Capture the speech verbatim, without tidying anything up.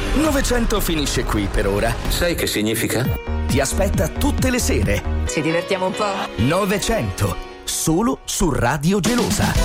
novecento finisce qui per ora. Sai che significa? Ti aspetta tutte le sere. Ci divertiamo un po'? novecento, solo su Radio Gelosa.